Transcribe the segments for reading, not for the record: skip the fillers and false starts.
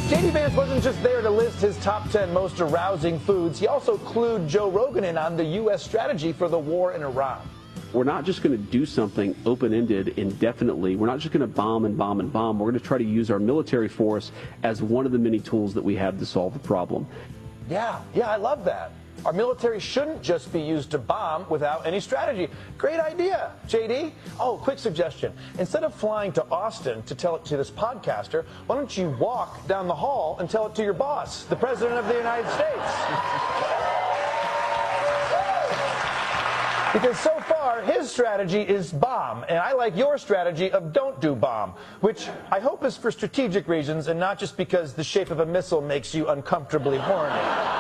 J.D. Vance wasn't just there to list his top 10 most arousing foods. He also clued Joe Rogan in on the U.S. strategy for the war in Iran. We're not just going to do something open-ended indefinitely. We're not just going to bomb and bomb and bomb. We're going to try to use our military force as one of the many tools that we have to solve the problem. Yeah, I love that. Our military shouldn't just be used to bomb without any strategy. Great idea, JD. Oh, quick suggestion. Instead of flying to Austin to tell it to this podcaster, why don't you walk down the hall and tell it to your boss, the President of the United States? Because so far, his strategy is bomb, and I like your strategy of don't do bomb, which I hope is for strategic reasons and not just because the shape of a missile makes you uncomfortably horny.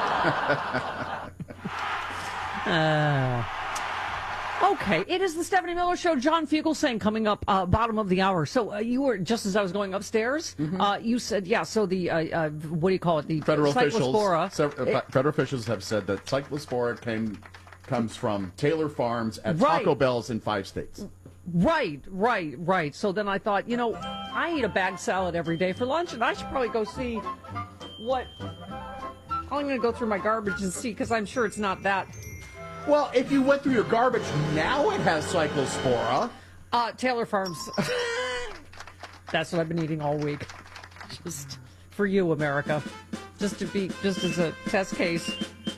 Okay, it is the Stephanie Miller Show. John Fugelsang coming up bottom of the hour. So you were, just as I was going upstairs, you said, so the, what do you call it? The federal cyclospora. Federal officials have said that cyclospora comes from Taylor Farms at Taco Bell's in 5 states. Right. So then I thought, I eat a bag salad every day for lunch, and I should probably go see what... I'm going to go through my garbage and see, because I'm sure it's not that... Well, if you went through your garbage, now it has cyclospora. Taylor Farms. That's what I've been eating all week. Just for you, America. Just as a test case.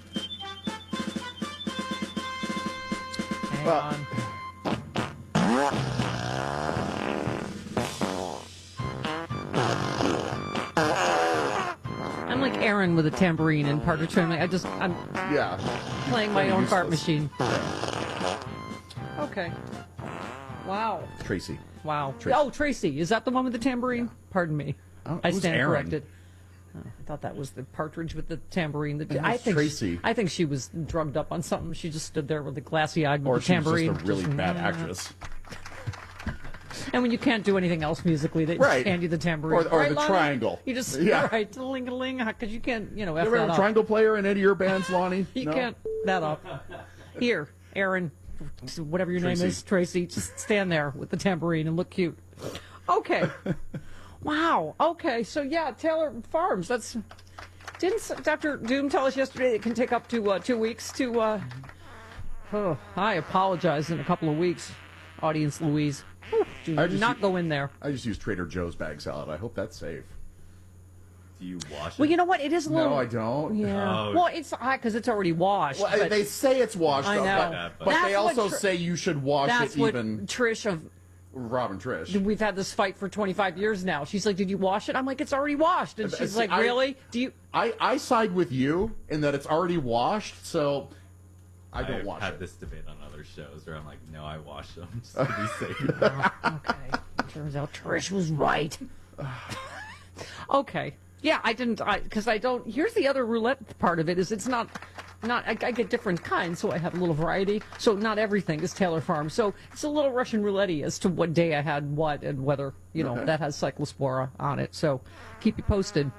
Hang on. I'm like Aaron with a tambourine and Partridge Family. I'm playing my own fart machine. Okay. Wow. Tracy. Wow. Oh, Tracy. Is that the one with the tambourine? Yeah. Pardon me. I stand corrected. I thought that was the partridge with the tambourine. Tracy. I think she was drugged up on something. She just stood there with the glassy eyed with the tambourine. Or she's just a really bad actress. And when you can't do anything else musically, they just hand you the tambourine. Or the triangle. You just, right, ling-a-ling, because you can't, F you ever have a triangle player in any of your bands, Lonnie? You can't that up. Here, Aaron, whatever your name is, Tracy, just stand there with the tambourine and look cute. Okay. Wow. Okay, so Taylor Farms, didn't Dr. Doom tell us yesterday it can take up to 2 weeks to, I apologize in a couple of weeks, audience Louise. Do not go in there. I just use Trader Joe's bag salad. I hope that's safe. Do you wash it? Well, you know what? It is a little... No, I don't. Yeah. Well, it's because it's already washed. Well, they say it's washed, I know. but they also say you should wash it even... That's what Trish of... Robin Trish. We've had this fight for 25 years now. She's like, did you wash it? I'm like, it's already washed. And she's like, really? Do you... I side with you in that it's already washed, so... I don't wash it. I've had this debate on other shows where I'm like, no, I wash them just to be safe. Okay. Turns out Trish was right. Okay. Yeah, I didn't, because I don't, here's the other roulette part of it, is it's not, I get different kinds, so I have a little variety. So not everything is Taylor Farm. So it's a little Russian roulette-y as to what day I had what and whether, that has cyclospora on it. So keep you posted.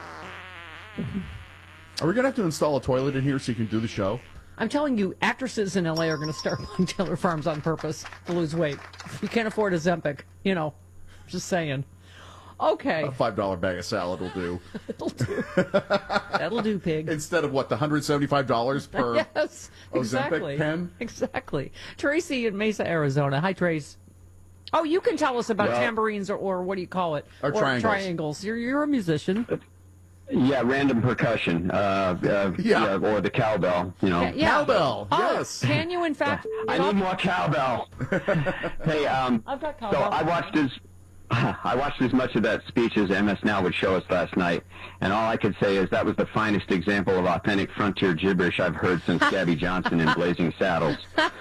Are we going to have to install a toilet in here so you can do the show? I'm telling you, actresses in L.A. are going to start buying Taylor Farms on purpose to lose weight. You can't afford a Zempic, just saying. Okay. A $5 bag of salad will do. It'll do. That'll do, pig. Instead of what, the $175 per yes, exactly. Ozempic pen? Exactly. Tracy in Mesa, Arizona. Hi, Trace. Oh, you can tell us about tambourines or what do you call it? Or triangles. You're a musician. Yeah, random percussion, or the cowbell, Cowbell, yes. Can you, in fact? I need more cowbell. Hey, I've got cowbell. So I watched as much of that speech as MS Now would show us last night, and all I could say is that was the finest example of authentic frontier gibberish I've heard since Gabby Johnson in Blazing Saddles.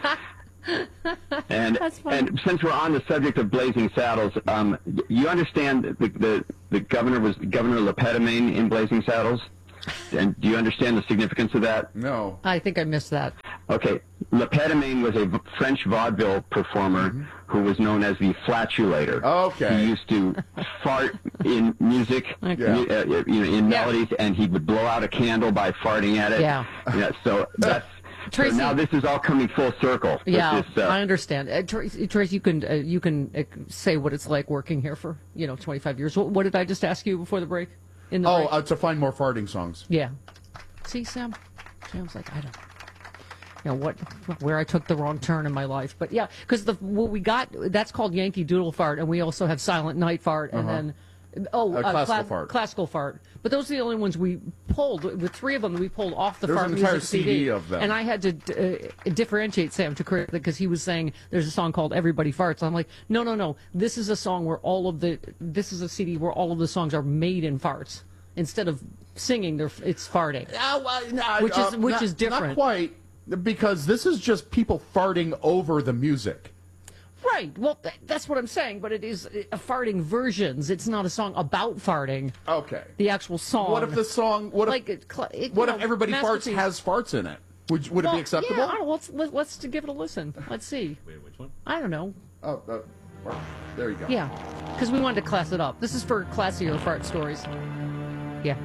And since we're on the subject of Blazing Saddles, you understand the governor was Governor Lepedemain in Blazing Saddles? And do you understand the significance of that? No. I think I missed that. Okay. Lepedemain was a French vaudeville performer who was known as the flatulator. Okay. He used to fart in music, in melodies, and he would blow out a candle by farting at it. Yeah. So that's... Tracy, so now this is all coming full circle. Yeah, I understand. Tracy, you can say what it's like working here for 25 years. What did I just ask you before the break? In the to find more farting songs. Yeah. See, Sam's like, I don't where I took the wrong turn in my life. But yeah, because what we got, that's called Yankee Doodle Fart, and we also have Silent Night Fart, and then classical fart. But those are the only ones we pulled. With 3 of them, we pulled off the There's fart an entire music CD of them. And I had to differentiate Sam to correct because he was saying there's a song called Everybody Farts. I'm like, no. This is a song where this is a CD where all of the songs are made in farts. Instead of singing, it's farting. Which is different. Not quite, because this is just people farting over the music. Right. Well, that's what I'm saying. But it is farting versions. It's not a song about farting. Okay. The actual song. What if the song? What if Everybody Farts has farts in it? Would it be acceptable? Yeah. I don't know, let's give it a listen. Let's see. Wait, which one? I don't know. There you go. Yeah, because we wanted to class it up. This is for classier fart stories. Yeah.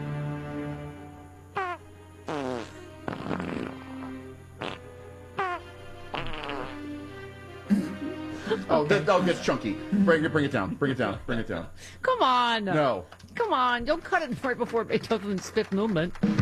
That gets chunky. Bring it down. Come on. No. Come on. Don't cut it right before Beethoven's 5th movement.